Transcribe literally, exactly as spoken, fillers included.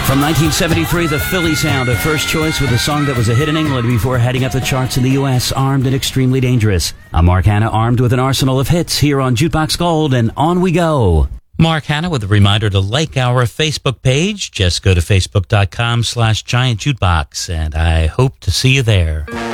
From nineteen seventy-three, the Philly sound of First Choice with a song that was a hit in England before heading up the charts in the U S, Armed and Extremely Dangerous. I'm Mark Hanna, armed with an arsenal of hits here on Jukebox Gold, and on we go. Mark Hanna with a reminder to like our Facebook page. Just go to facebook.com slash giant jukebox, and I hope to see you there.